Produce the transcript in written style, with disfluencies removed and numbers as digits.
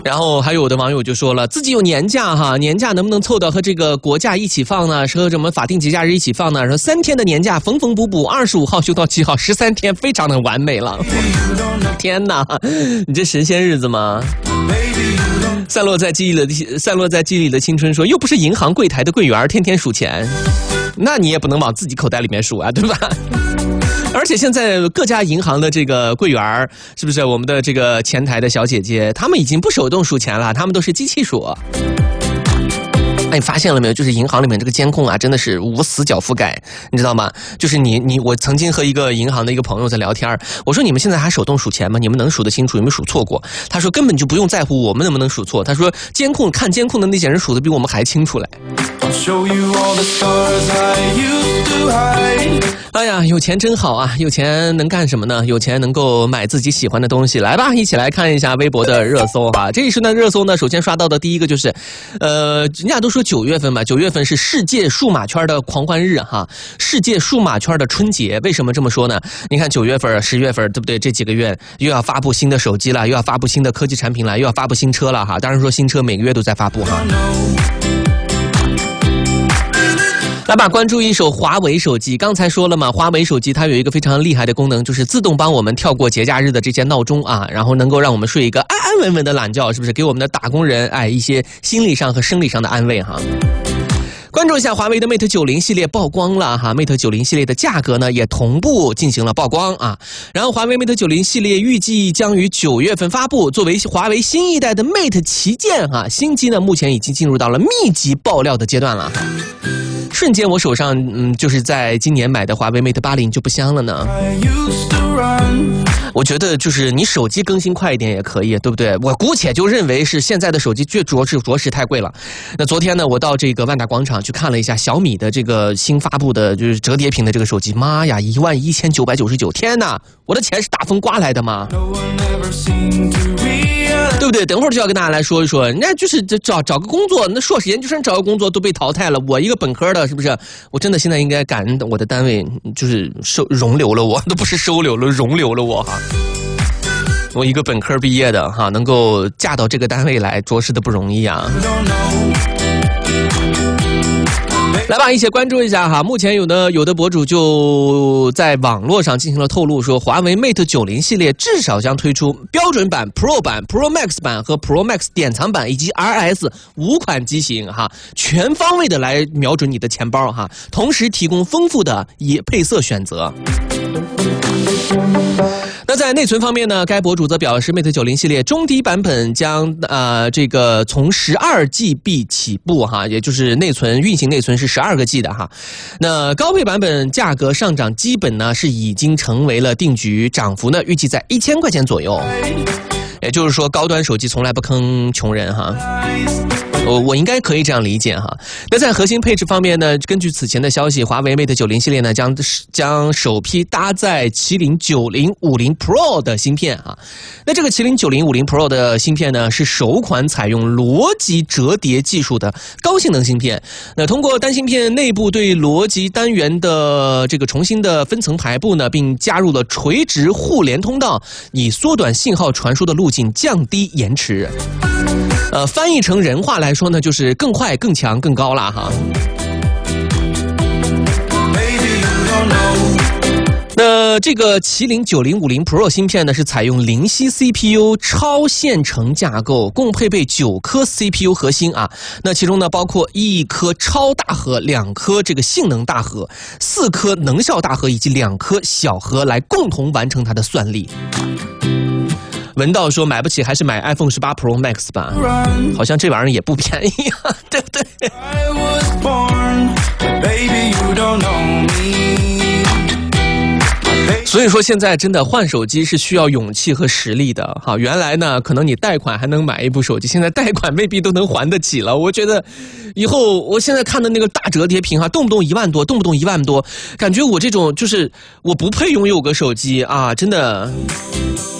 然后还有的网友就说了，自己有年假哈，年假能不能凑到和这个国假一起放呢？和什么法定节假日一起放呢？说3天的年假缝缝补补25号休到7号，13天非常的完美了。天哪，你这神仙日子吗？散落在记忆里的青春说，又不是银行柜台的柜员，天天数钱，那你也不能往自己口袋里面数啊，对吧？而且现在各家银行的这个柜员，是不是我们的这个前台的小姐姐，她们已经不手动数钱了，她们都是机器数。哎，你发现了没有？就是银行里面这个监控啊，真的是无死角覆盖，你知道吗？就是我曾经和一个银行的一个朋友在聊天，我说你们现在还手动数钱吗？你们能数得清楚？有没有数错过？他说根本就不用在乎我们能不能数错，他说看监控的那些人数得比我们还清楚嘞。哎呀，有钱真好啊！有钱能干什么呢？有钱能够买自己喜欢的东西。来吧，一起来看一下微博的热搜哈。这一时段热搜呢，首先刷到的第一个就是，人家都说9月份嘛，9月份是世界数码圈的狂欢日哈，世界数码圈的春节。为什么这么说呢？你看9月份、10月份，对不对？这几个月又要发布新的手机了，又要发布新的科技产品了，又要发布新车了哈。当然说新车每个月都在发布哈。来吧，关注一手华为手机。刚才说了嘛，华为手机它有一个非常厉害的功能，就是自动帮我们跳过节假日的这些闹钟啊，然后能够让我们睡一个安安稳稳的懒觉，是不是？给我们的打工人一些心理上和生理上的安慰哈。关注一下华为的 Mate 90系列曝光了哈 ，Mate 90系列的价格呢也同步进行了曝光啊。然后华为 Mate 90系列预计将于9月份发布，作为华为新一代的 Mate 旗舰哈，新机呢目前已经进入到了密集爆料的阶段了。瞬间我手上就是在今年买的华为 Mate 80就不香了呢。我觉得就是你手机更新快一点也可以，对不对？我姑且就认为是现在的手机着实太贵了。那昨天呢，我到这个万达广场去看了一下小米的这个新发布的就是折叠屏的这个手机，妈呀，11999，天哪，我的钱是大风刮来的吗？对不对？等会儿就要跟大家来说一说，人家就是找个工作，那硕士研究生找个工作都被淘汰了，我一个本科的，是不是？我真的现在应该感恩我的单位，就是容留了我，都不是收留了，容留了我哈。我一个本科毕业的哈，能够嫁到这个单位来，着实的不容易啊。来吧，一起关注一下哈。目前有的博主就在网络上进行了透露，说华为 Mate 90系列至少将推出标准版、Pro 版、Pro Max 版和 Pro Max 典藏版以及 RS 5款机型哈，全方位的来瞄准你的钱包哈，同时提供丰富的配色选择。那在内存方面呢，该博主则表示 Mate 90系列中低版本将这个从12GB 起步哈，也就是运行内存是12个G 的哈。那高配版本价格上涨基本呢是已经成为了定局，涨幅呢预计在1000块钱左右。也就是说，高端手机从来不坑穷人哈。我应该可以这样理解哈。那在核心配置方面呢，根据此前的消息，华为 Mate 90系列呢将首批搭载麒麟9050 Pro 的芯片啊。那这个麒麟9050 Pro 的芯片呢，是首款采用逻辑折叠技术的高性能芯片。那通过单芯片内部对逻辑单元的这个重新的分层排布呢，并加入了垂直互联通道，以缩短信号传输的路径，降低延迟。翻译成人话来说呢，就是更快、更强、更高了哈。那这个麒麟9050 Pro 芯片呢，是采用灵犀 CPU 超线程架构，共配备9颗 CPU 核心啊。那其中呢，包括1颗超大核、2颗这个性能大核、4颗能效大核以及2颗小核，来共同完成它的算力。文道说买不起还是买 iPhone 18 Pro Max 吧，好像这玩意儿也不便宜啊，对不对？所以说现在真的换手机是需要勇气和实力的哈。原来呢，可能你贷款还能买一部手机，现在贷款未必都能还得起了。我觉得以后我现在看的那个大折叠屏哈，动不动1万多，动不动1万多，感觉我这种就是我不配拥有个手机啊，真的。